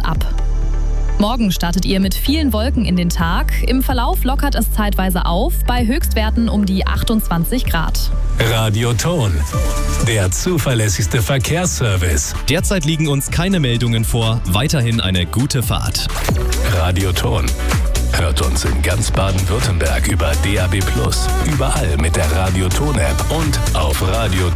ab. Morgen startet ihr mit vielen Wolken in den Tag. Im Verlauf lockert es zeitweise auf, bei Höchstwerten um die 28 Grad. Radioton, der zuverlässigste Verkehrsservice. Derzeit liegen uns keine Meldungen vor. Weiterhin eine gute Fahrt. Radioton. Hört uns in ganz Baden-Württemberg über DAB+, überall mit der Radioton-App und auf radioton.de.